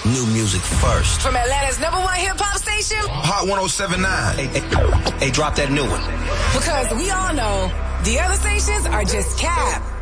New music first. From Atlanta's #1 hip-hop station, Hot 107.9. Hey, drop that new one. because we all know the other stations are just cap.